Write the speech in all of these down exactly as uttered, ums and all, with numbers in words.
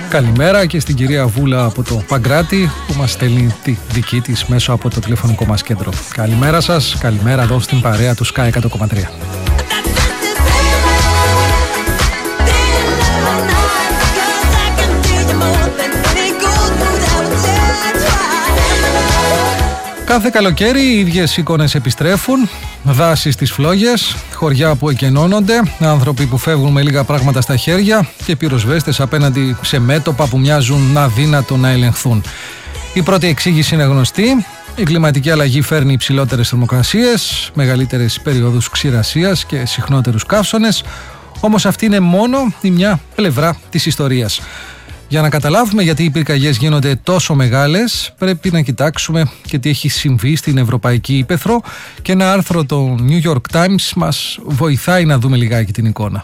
Καλημέρα και στην κυρία Βούλα από το Παγκράτη που μας στέλνει τη δική της μέσω από το τηλεφωνικό μας κέντρο. Καλημέρα σας, καλημέρα εδώ στην παρέα του Sky εκατό κόμμα τρία. Κάθε καλοκαίρι οι ίδιες εικόνες επιστρέφουν, δάσεις στις φλόγες, χωριά που εκενώνονται, άνθρωποι που φεύγουν με λίγα πράγματα στα χέρια και πυροσβέστες απέναντι σε μέτωπα που μοιάζουν αδύνατο να ελεγχθούν. Η πρώτη εξήγηση είναι γνωστή. Η κλιματική αλλαγή φέρνει υψηλότερες θερμοκρασίες, μεγαλύτερες περιόδους ξηρασίας και συχνότερους καύσωνες, όμως αυτή είναι μόνο η μια πλευρά της ιστορίας. Για να καταλάβουμε γιατί οι πυρκαγιές γίνονται τόσο μεγάλες, πρέπει να κοιτάξουμε και τι έχει συμβεί στην Ευρωπαϊκή Ύπαιθρο και ένα άρθρο το New York Times μας βοηθάει να δούμε λιγάκι την εικόνα.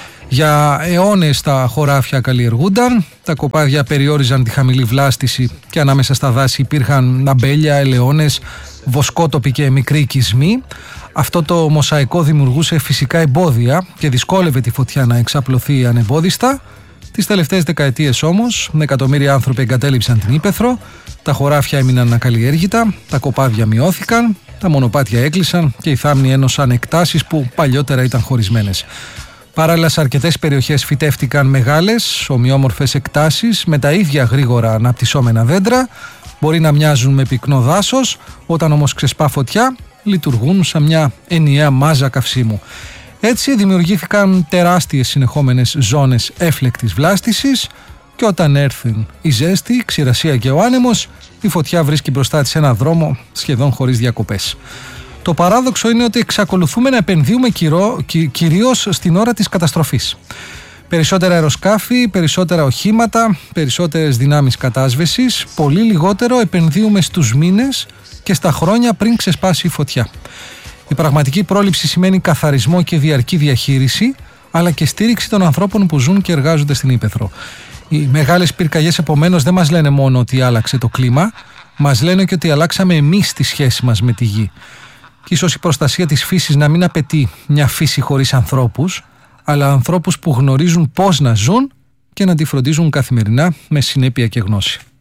Για αιώνες τα χωράφια καλλιεργούνταν, τα κοπάδια περιόριζαν τη χαμηλή βλάστηση και ανάμεσα στα δάση υπήρχαν αμπέλια, ελαιώνες, βοσκότοποι και μικροί οικισμοί. Αυτό το μοσαϊκό δημιουργούσε φυσικά εμπόδια και δυσκόλευε τη φωτιά να εξαπλωθεί ανεμπόδιστα. Τις τελευταίες δεκαετίες όμως, εκατομμύρια άνθρωποι εγκατέλειψαν την Ύπαιθρο, τα χωράφια έμειναν ακαλλιέργητα, τα κοπάδια μειώθηκαν, τα μονοπάτια έκλεισαν και οι θάμνοι ένωσαν εκτάσεις που παλιότερα ήταν χωρισμένες. Παράλληλα, σε αρκετές περιοχές φυτεύτηκαν μεγάλες, ομοιόμορφες εκτάσεις με τα ίδια γρήγορα αναπτυσσόμενα δέντρα, μπορεί να μοιάζουν με πυκνό δάσος, όταν όμως ξεσπά φωτιά, λειτουργούν σαν μια ενιαία μάζα καυσίμου. Έτσι δημιουργήθηκαν τεράστιες συνεχόμενες ζώνες έφλεκτης βλάστησης και όταν έρθουν η ζέστη, η ξηρασία και ο άνεμος, η φωτιά βρίσκει μπροστά της ένα δρόμο σχεδόν χωρίς διακοπές. Το παράδοξο είναι ότι εξακολουθούμε να επενδύουμε κυρώ, κυ, κυρίως στην ώρα της καταστροφής. Περισσότερα αεροσκάφη, περισσότερα οχήματα, περισσότερες δυνάμεις κατάσβεσης, πολύ λιγότερο επενδύουμε στους μήνες και στα χρόνια πριν ξεσπάσει η φωτιά. Η πραγματική πρόληψη σημαίνει καθαρισμό και διαρκή διαχείριση, αλλά και στήριξη των ανθρώπων που ζουν και εργάζονται στην Ύπαιθρο. Οι μεγάλες πυρκαγιές επομένως δεν μας λένε μόνο ότι άλλαξε το κλίμα, μας λένε και ότι αλλάξαμε εμείς τη σχέση μας με τη γη. Και ίσως η προστασία της φύσης να μην απαιτεί μια φύση χωρίς ανθρώπους, αλλά ανθρώπους που γνωρίζουν πώς να ζουν και να τη φροντίζουν καθημερινά με συνέπεια και γνώση.